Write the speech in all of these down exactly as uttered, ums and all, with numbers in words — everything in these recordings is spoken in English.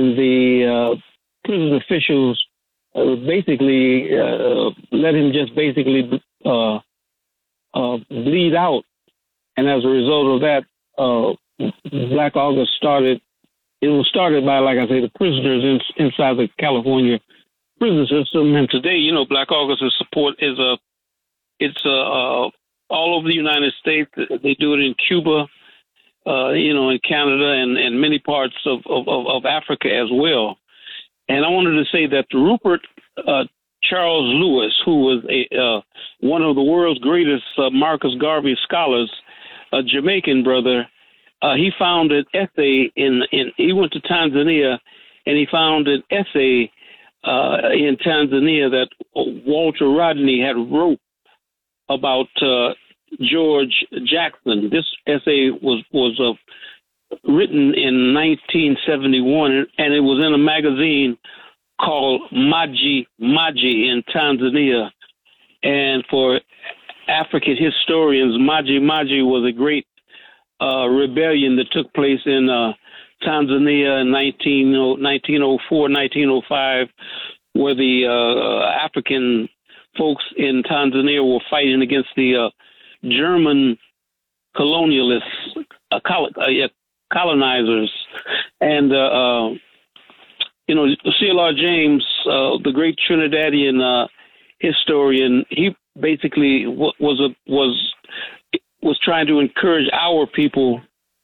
and the uh, prison officials uh, basically uh, let him just basically uh, uh, bleed out. And as a result of that, uh, Black August started. It was started by, like I say, the prisoners in, inside the California prison system. And today, you know, Black August's support is a, it's a, uh, all over the United States. They do it in Cuba, uh, you know, in Canada, and, and many parts of, of, of Africa as well. And I wanted to say that Rupert uh, Charles Lewis, who was a uh, one of the world's greatest uh, Marcus Garvey scholars, a Jamaican brother, uh, he found an essay in, in he went to Tanzania, and he found an essay uh, in Tanzania that Walter Rodney had wrote about uh, George Jackson. This essay was was uh, written in nineteen seventy-one, and it was in a magazine called Maji Maji in Tanzania. And for African historians, Maji Maji was a great uh, rebellion that took place in uh, Tanzania in nineteen oh four, nineteen oh five, where the uh, African folks in Tanzania were fighting against the uh, German colonialists, uh, col- uh, colonizers. And, uh, uh, you know, C L R James, uh, the great Trinidadian uh, historian, he basically w- was a, was was trying to encourage our people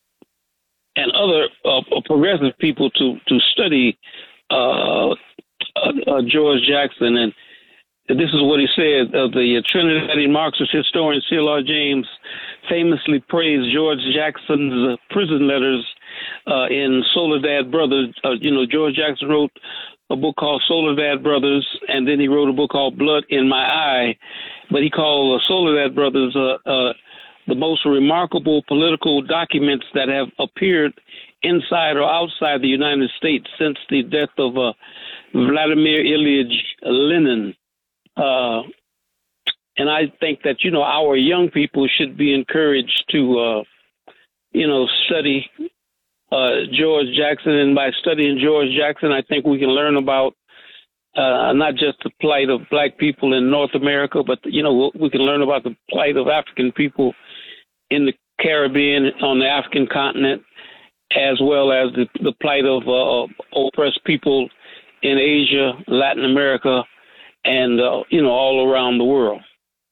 and other uh, progressive people to to study uh, uh, uh, George Jackson. And this is what he said. Uh, the Trinidadian Marxist historian C L R James famously praised George Jackson's uh, prison letters uh, in Soledad Brothers. Uh, you know, George Jackson wrote a book called Soledad Brothers, and then he wrote a book called Blood in My Eye. But he called uh, Soledad Brothers uh, uh, the most remarkable political documents that have appeared inside or outside the United States since the death of uh, Vladimir Ilyich Lenin. Uh, and I think that, you know, our young people should be encouraged to, uh, you know, study uh, George Jackson. And by studying George Jackson, I think we can learn about uh, not just the plight of black people in North America, but, you know, we can learn about the plight of African people in the Caribbean, on the African continent, as well as the, the plight of uh, oppressed people in Asia, Latin America, and, uh, you know, all around the world.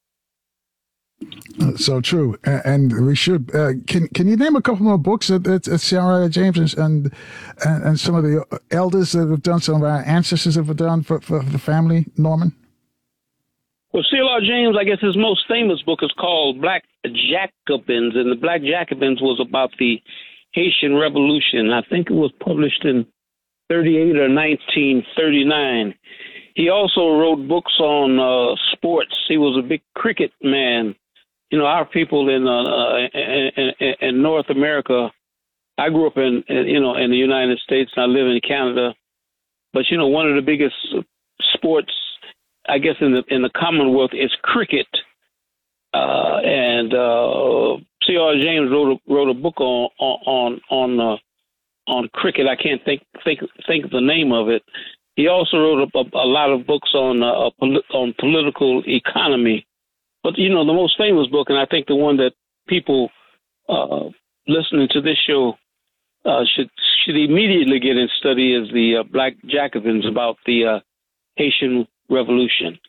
Uh, so true. Uh, and we should, uh, can can you name a couple more books that, that, that C L R James and, and and some of the elders that have done, some of our ancestors have done for, for the family, Norman? Well, C L R James, I guess his most famous book is called Black Jacobins, and the Black Jacobins was about the Haitian Revolution. I think it was published in thirty-eight or nineteen thirty-nine. He also wrote books on uh, sports. He was a big cricket man. You know, our people in, uh, in, in, in North America, I grew up in, in, you know, in the United States, and I live in Canada. But, you know, one of the biggest sports, I guess, in the in the Commonwealth is cricket. Uh, and uh, C L R James wrote a, wrote a book on on on uh, on cricket. I can't think think think of the name of it. He also wrote a, a, a lot of books on uh, on political economy. But, you know, the most famous book, and I think the one that people uh, listening to this show uh, should should immediately get and study is the uh, Black Jacobins, about the uh, Haitian Revolution.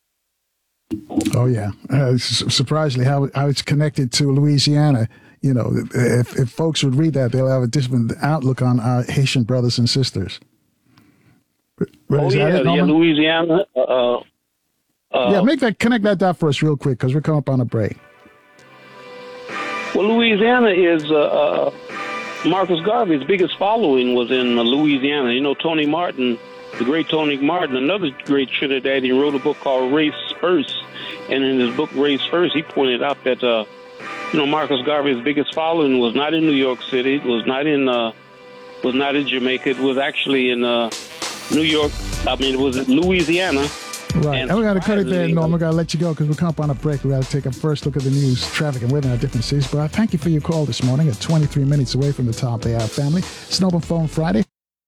Oh, yeah. Uh, surprisingly, how, how it's connected to Louisiana. You know, if, if folks would read that, they'll have a different outlook on our Haitian brothers and sisters. Right, oh, yeah, yeah, Louisiana. Uh, uh, yeah, make that, connect that dot for us real quick, because we're coming up on a break. Well, Louisiana is, uh, uh, Marcus Garvey's biggest following was in uh, Louisiana. You know, Tony Martin, the great Tony Martin, another great Trinidadian, wrote a book called Race First. And in his book, Race First, he pointed out that, uh, you know, Marcus Garvey's biggest following was not in New York City, it was not in, uh, was not in Jamaica, it was actually in, uh, New York, I mean, it was Louisiana. Right, and, and we got to cut it there, Norm. We got to let you go because we're coming up on a break. We got to take a first look at the news, traffic, and weather in our different cities. But I thank you for your call this morning at twenty-three minutes away from the top of the hour family. It's an open phone Friday.